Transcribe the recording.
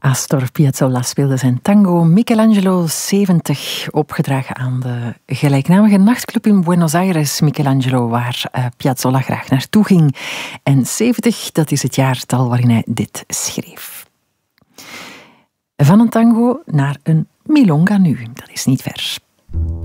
Astor Piazzolla speelde zijn tango Michelangelo 70, opgedragen aan de gelijknamige nachtclub in Buenos Aires, Michelangelo, waar Piazzolla graag naartoe ging. En 70, dat is het jaartal waarin hij dit schreef. Van een tango naar een milonga nu, dat is niet ver.